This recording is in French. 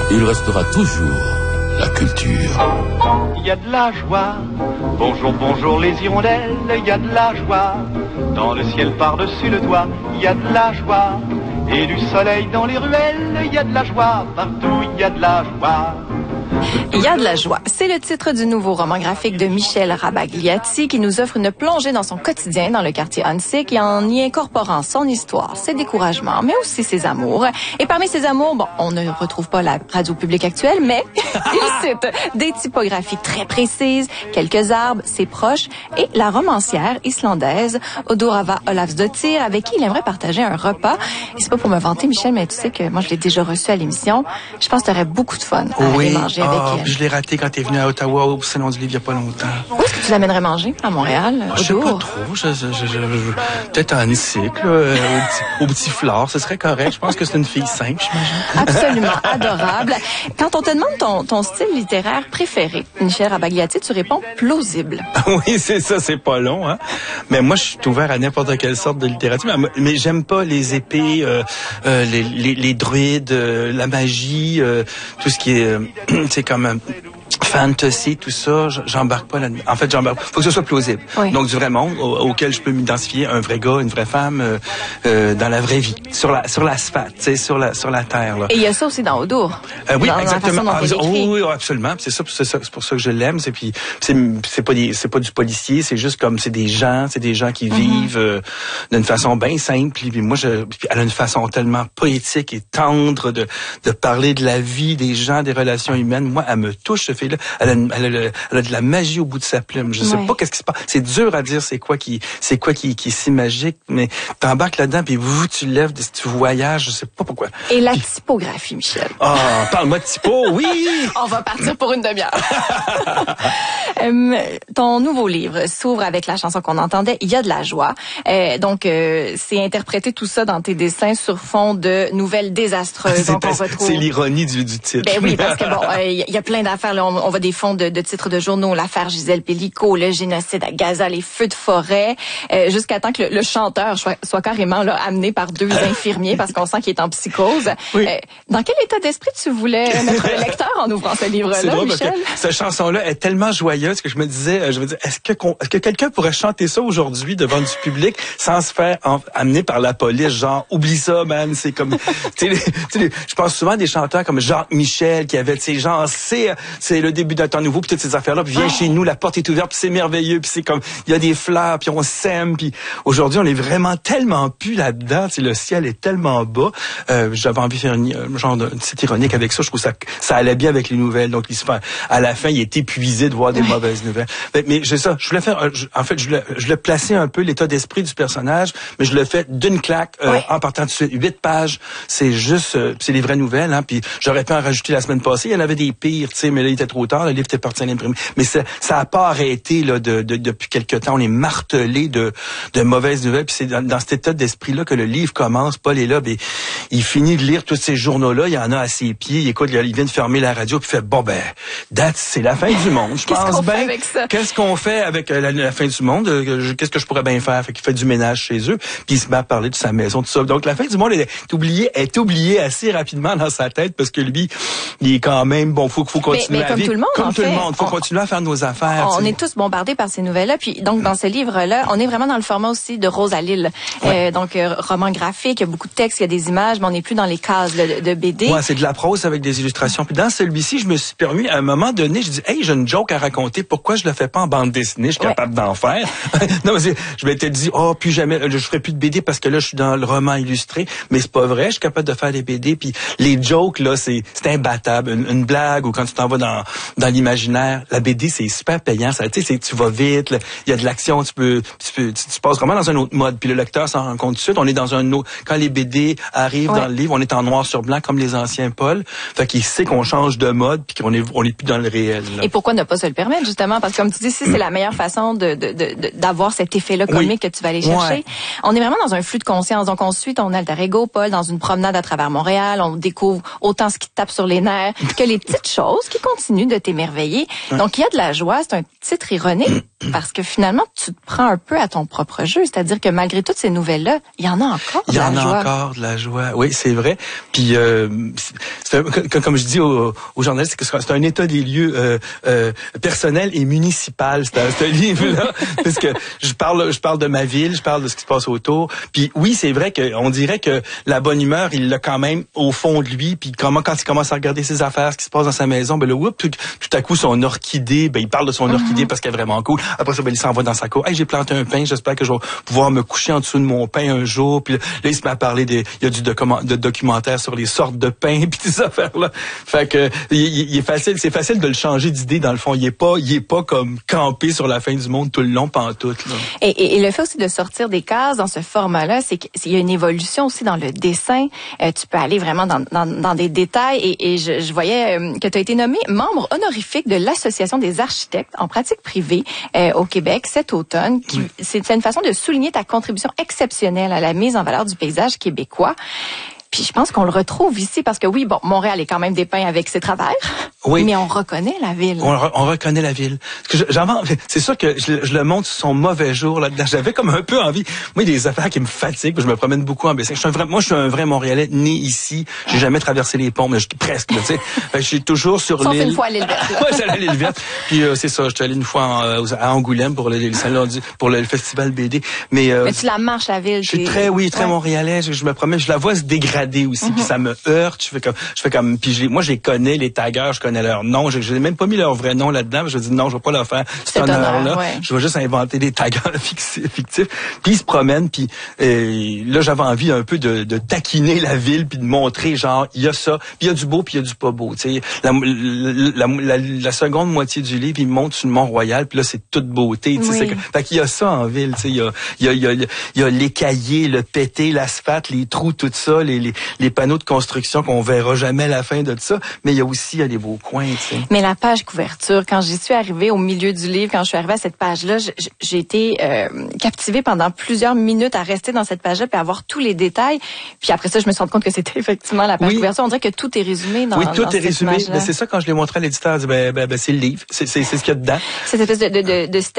il restera toujours la culture. Il y a de la joie, bonjour, bonjour les hirondelles, il y a de la joie, dans le ciel par-dessus le toit, il y a de la joie, et du soleil dans les ruelles, il y a de la joie, partout il y a de la joie. Il y a de la joie. C'est le titre du nouveau roman graphique de Michel Rabagliati qui nous offre une plongée dans son quotidien dans le quartier Huntsic et en y incorporant son histoire, ses découragements, mais aussi ses amours. Et parmi ses amours, bon, on ne retrouve pas la radio publique actuelle, mais il cite des typographies très précises, quelques arbres, ses proches et la romancière islandaise Odurava Olafsdottir avec qui il aimerait partager un repas. Et c'est pas pour me vanter, Michel, mais tu sais que moi, je l'ai déjà reçu à l'émission. Je pense que tu aurais beaucoup de fun à aller manger avec elle. Je l'ai raté quand t'es venu à Ottawa au Salon du Livre il y a pas longtemps. Où est-ce que tu l'amènerais manger? À Montréal? Je sais pas trop. Peut-être à Huntsic, au Petit Flore. Ce serait correct. Je pense que c'est une fille simple, j'imagine. Absolument adorable. Quand on te demande ton style littéraire préféré, Michel Rabagliati, tu réponds plausible. Oui, c'est ça. C'est pas long, hein. Mais moi, je suis ouvert à n'importe quelle sorte de littérature. Mais j'aime pas les épées, les druides, la magie, tout ce qui est, c'est comme fantasy, tout ça, j'embarque pas là-dedans. En fait, faut que ce soit plausible. Oui. Donc, du vrai monde auquel je peux m'identifier, un vrai gars, une vraie femme, dans la vraie vie, sur l'asphalte, tu sais, sur la terre, là. Et il y a ça aussi dans Odur. Oui, exactement. Oui, absolument. C'est pour ça que je l'aime. C'est pas du policier, c'est juste comme, c'est des gens qui vivent, d'une façon bien simple. Puis moi, elle a une façon tellement poétique et tendre de parler de la vie, des gens, des relations humaines. Moi, elle me touche, ce fille-là. Elle a de la magie au bout de sa plume. Je sais pas qu'est-ce qui se passe. C'est dur à dire c'est quoi qui est si magique, mais t'embarques là-dedans puis tu lèves, tu voyages, je sais pas pourquoi. Et la typographie, Michel. Parle-moi de typo, oui! On va partir pour une demi-heure. Ton nouveau livre s'ouvre avec la chanson qu'on entendait, Il y a de la joie. Donc, c'est interprété tout ça dans tes dessins sur fond de nouvelles désastreuses. C'est l'ironie du titre. Ben oui, parce que bon, il y a plein d'affaires. Là, on voit des fonds de titres de journaux, l'affaire Gisèle Pellicot, le génocide à Gaza, les feux de forêt, jusqu'à temps que le chanteur soit carrément là amené par deux infirmiers parce qu'on sent qu'il est en psychose. Oui. Dans quel état d'esprit tu voulais mettre le lecteur en ouvrant ce livre-là, c'est drôle, Michel? Parce que cette chanson-là est tellement joyeuse que je me disais, est-ce que quelqu'un pourrait chanter ça aujourd'hui devant du public sans se faire amener par la police, genre oublie ça, man, c'est comme, je pense souvent à des chanteurs comme Jacques Michel qui avait, genre c'est le début d'un temps nouveau, puis toutes ces affaires-là, puis viens chez nous, la porte est ouverte, puis c'est merveilleux, puis c'est comme, il y a des fleurs, puis on s'aime, puis aujourd'hui, on est vraiment tellement plus là-dedans, le ciel est tellement bas. J'avais envie de faire un genre de petite ironique avec ça, je trouve ça allait bien avec les nouvelles, donc à la fin, il est épuisé de voir des mauvaises nouvelles. Mais c'est ça, je voulais faire, je voulais placer un peu l'état d'esprit du personnage, mais je le fais d'une claque, en partant de suite. 8 pages, c'est juste, c'est les vraies nouvelles, hein, puis j'aurais pu en rajouter la semaine passée, il y en avait des pires, mais là, il était trop tard, le livre était parti à l'imprimer. Mais ça a pas arrêté, là, depuis quelque temps. On est martelé de mauvaises nouvelles, puis c'est dans cet état d'esprit-là que le livre commence. Paul est là, ben, il finit de lire tous ces journaux-là, il y en a à ses pieds, il vient de fermer la radio, puis il fait, c'est la fin du monde, je pense bien. Qu'est-ce qu'on fait avec la fin du monde? Qu'est-ce que je pourrais bien faire? Fait qu'il fait du ménage chez eux, puis il se met à parler de sa maison, tout ça. Donc, la fin du monde est oubliée assez rapidement dans sa tête, parce que lui, il est quand même, faut continuer à vivre. Comme tout le monde, faut continuer à faire nos affaires. On est tous bombardés par ces nouvelles-là, puis donc dans ce livre-là, on est vraiment dans le format aussi de Rosalille. Donc roman graphique, il y a beaucoup de textes, il y a des images, mais on n'est plus dans les cases de BD. Ouais, c'est de la prose avec des illustrations. Puis dans celui-ci, je me suis permis à un moment donné, je dis j'ai une joke à raconter, pourquoi je le fais pas en bande dessinée, je suis capable d'en faire. Non, mais je m'étais dit plus jamais je ferai plus de BD parce que là je suis dans le roman illustré, mais c'est pas vrai, je suis capable de faire des BD, puis les jokes là, c'est imbattable, une blague ou quand tu t'en vas dans l'imaginaire, la BD c'est super payant, ça, tu sais, tu vas vite, il y a de l'action, tu passes vraiment dans un autre mode, puis le lecteur s'en rend compte tout de suite, on est dans un autre, quand les BD arrivent dans le livre, on est en noir sur blanc comme les anciens Paul, fait qu'il sait qu'on change de mode puis qu'on est plus dans le réel. Là. Et pourquoi ne pas se le permettre justement, parce que comme tu dis, c'est la meilleure façon d'avoir cet effet-là comique que tu vas aller chercher. On est vraiment dans un flux de conscience, donc on suit ton alter ego Paul dans une promenade à travers Montréal, on découvre autant ce qui te tape sur les nerfs que les petites choses qui continuent de t'émerveiller. Donc, il y a de la joie. C'est un titre ironique parce que finalement, tu te prends un peu à ton propre jeu. C'est-à-dire que malgré toutes ces nouvelles-là, il y en a encore de la joie. Il y en a encore de la joie. Oui, c'est vrai. Puis, comme je dis aux journalistes, c'est un état des lieux personnel et municipal, ce livre-là. Parce que je parle de ma ville, je parle de ce qui se passe autour. Puis oui, c'est vrai qu'on dirait que la bonne humeur, il l'a quand même au fond de lui. Puis quand il commence à regarder ses affaires, ce qui se passe dans sa maison, ben là, tout à coup, son orchidée, ben il parle de son orchidée parce qu'elle est vraiment cool. Après ça, ben il s'en va dans sa cour. Hey, j'ai planté un pin, j'espère que je vais pouvoir me coucher en dessous de mon pin un jour. Puis là, il se met à parler il y a de documentaires sur les sortes de pins puis ces affaires-là. Fait que il est facile, c'est facile de le changer d'idée dans le fond. Il est pas comme campé sur la fin du monde tout le long pantoute, là. Et le fait aussi de sortir des cases dans ce format-là, c'est qu'il y a une évolution aussi dans le dessin. Tu peux aller vraiment dans des détails. Et je voyais que tu as été nommé membre honorifique de l'Association des architectes en pratique privée au Québec cet automne. C'est une façon de souligner ta contribution exceptionnelle à la mise en valeur du paysage québécois. Puis je pense qu'on le retrouve ici parce que oui, bon, Montréal est quand même dépeint avec ses travers, oui, mais on reconnaît la ville. On reconnaît la ville. C'est sûr que je le montre sur son mauvais jour là-dedans. J'avais comme un peu envie. Moi, il y a des affaires qui me fatiguent. Je me promène beaucoup en Baie-Saint. Moi, je suis un vrai Montréalais né ici. J'ai jamais traversé les ponts, mais presque. Tu sais, je suis toujours sur l'île. Sauf une fois à l'île verte. Ouais, j'allais à l'île verte. Puis c'est ça. Je suis allé une fois à Angoulême pour le salon pour le festival BD. Mais tu la marches la ville. Je suis très Montréalais. Je me promène. Je la vois se dégrader aussi, puis ça me heurte. Je fais comme, puis moi, je les connais, les taggeurs, je connais leur nom. Je n'ai même pas mis leur vrai nom là-dedans. Je dis non, je vais pas leur faire cet honneur-là. Ouais. Je vais juste inventer des taggeurs fictifs. Puis ils se promènent, puis là, j'avais envie un peu de taquiner la ville, puis de montrer, genre, il y a ça, puis il y a du beau, puis il y a du pas beau. Tu sais, la seconde moitié du livre, il monte sur le Mont-Royal, puis là, c'est toute beauté. Tu sais, fait qu'il y a ça en ville. Tu sais, il y a les cahiers, le pété, l'asphalte, les trous, tout ça, les panneaux de construction qu'on verra jamais la fin de ça, mais il y a aussi des beaux coins, tu sais. Mais la page couverture, quand j'y suis arrivée au milieu du livre, quand je suis arrivée à cette page-là, j'ai été captivée pendant plusieurs minutes à rester dans cette page-là puis à voir tous les détails. Puis après ça, je me suis rendu compte que c'était effectivement la page couverture. On dirait que tout est résumé dans cette résumé. Image-là. C'est ça, quand je l'ai montré à l'éditeur, il dit, ben, c'est le livre. C'est ce qu'il y a dedans. Cette espèce de